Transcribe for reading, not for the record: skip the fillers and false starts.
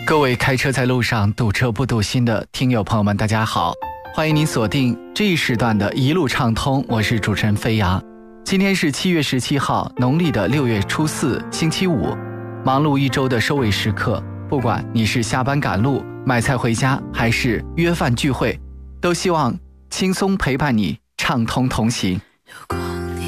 各位开车在路上堵车不堵心的听友朋友们，大家好，欢迎您锁定这一时段的一路畅通，我是主持人飞扬。今天是7月17号，农历的6月初4，星期五，忙碌一周的收尾时刻，不管你是下班赶路、买菜回家，还是约饭聚会，都希望轻松陪伴你，畅通同行。 如果